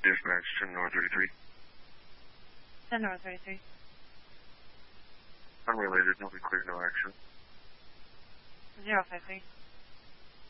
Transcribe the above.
Dispatch, 10 North 33. 10 North 33. Unrelated, no be clear, no action. 053.